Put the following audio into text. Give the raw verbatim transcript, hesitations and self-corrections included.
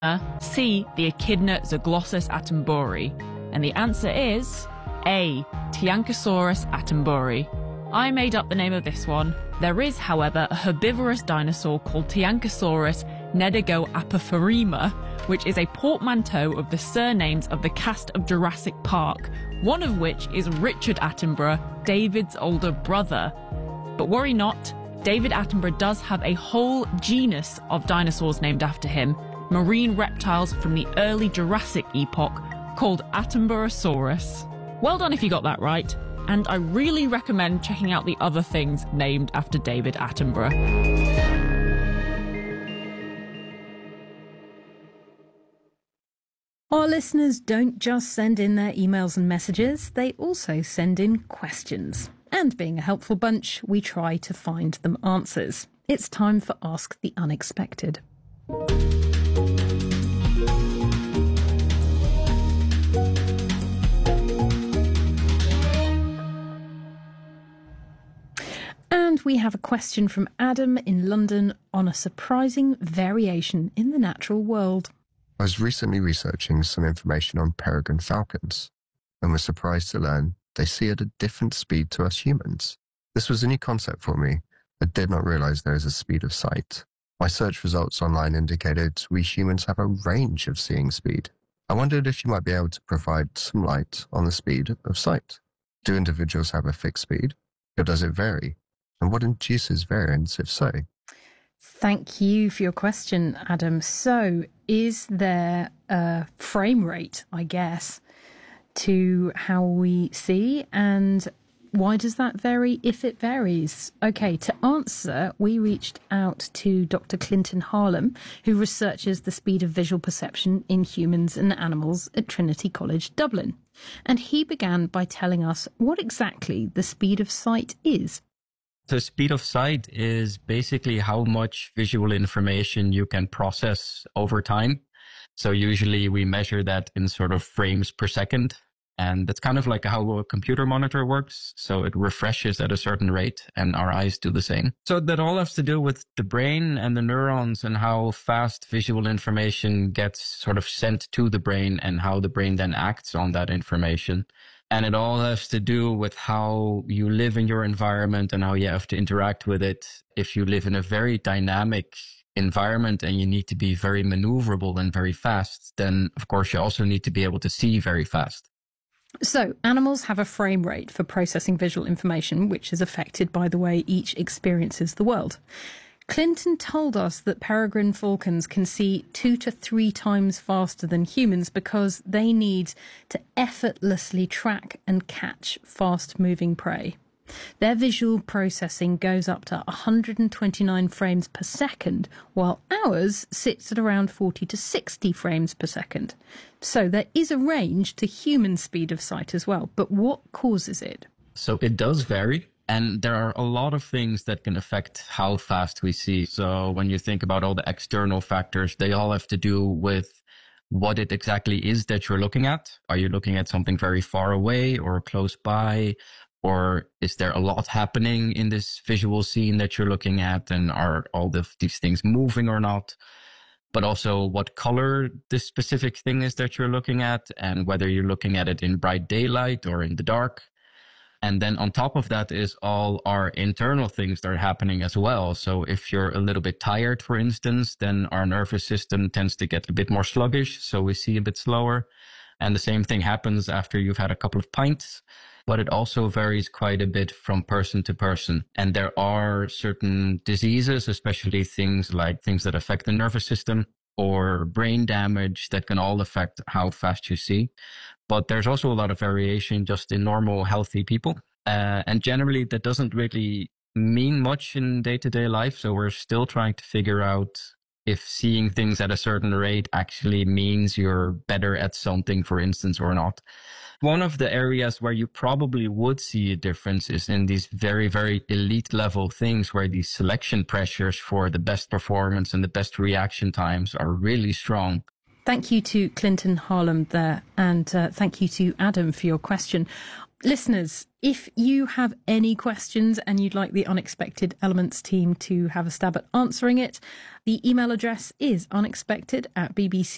C, the Echidna Zooglossus attenbori? And the answer is A, Tiancosaurus attenbori. I made up the name of this one. There is, however, a herbivorous dinosaur called Tiancosaurus nedagoapophyriema, which is a portmanteau of the surnames of the cast of Jurassic Park, one of which is Richard Attenborough, David's older brother. But worry not, David Attenborough does have a whole genus of dinosaurs named after him, marine reptiles from the early Jurassic epoch called Attenborosaurus. Well done if you got that right, and I really recommend checking out the other things named after David Attenborough. Our listeners don't just send in their emails and messages, they also send in questions. And being a helpful bunch, we try to find them answers. It's time for Ask the Unexpected. And we have a question from Adam in London on a surprising variation in the natural world. I was recently researching some information on peregrine falcons and was surprised to learn they see at a different speed to us humans. This was a new concept for me. I did not realize there is a speed of sight. My search results online indicated we humans have a range of seeing speed. I wondered if you might be able to provide some light on the speed of sight. Do individuals have a fixed speed, or does it vary? And what induces variance if so? Thank you for your question, Adam. So, is there a frame rate, I guess, to how we see, and why does that vary if it varies? Okay, to answer, we reached out to Doctor Clinton Harlam, who researches the speed of visual perception in humans and animals at Trinity College, Dublin. And he began by telling us what exactly the speed of sight is. The speed of sight is basically how much visual information you can process over time. So usually we measure that in sort of frames per second. And that's kind of like how a computer monitor works. So it refreshes at a certain rate and our eyes do the same. So that all has to do with the brain and the neurons and how fast visual information gets sort of sent to the brain and how the brain then acts on that information. And it all has to do with how you live in your environment and how you have to interact with it. If you live in a very dynamic environment and you need to be very maneuverable and very fast, then of course you also need to be able to see very fast. So animals have a frame rate for processing visual information, which is affected by the way each experiences the world. Clinton told us that peregrine falcons can see two to three times faster than humans because they need to effortlessly track and catch fast-moving prey. Their visual processing goes up to one hundred twenty-nine frames per second, while ours sits at around forty to sixty frames per second. So there is a range to human speed of sight as well. But what causes it? So it does vary. And there are a lot of things that can affect how fast we see. So when you think about all the external factors, they all have to do with what it exactly is that you're looking at. Are you looking at something very far away or close by? Or is there a lot happening in this visual scene that you're looking at? And are all the, these things moving or not? But also what color this specific thing is that you're looking at and whether you're looking at it in bright daylight or in the dark. And then on top of that is all our internal things that are happening as well. So if you're a little bit tired, for instance, then our nervous system tends to get a bit more sluggish. So we see a bit slower. And the same thing happens after you've had a couple of pints. But it also varies quite a bit from person to person. And there are certain diseases, especially things like things that affect the nervous system or brain damage that can all affect how fast you see. But there's also a lot of variation just in normal, healthy people. Uh, and generally, that doesn't really mean much in day-to-day life. So we're still trying to figure out if seeing things at a certain rate actually means you're better at something, for instance, or not. One of the areas where you probably would see a difference is in these very, very elite level things where these selection pressures for the best performance and the best reaction times are really strong. Thank you to Clinton Harlam there, and uh, thank you to Adam for your question. Listeners, if you have any questions and you'd like the Unexpected Elements team to have a stab at answering it, the email address is unexpected at bbc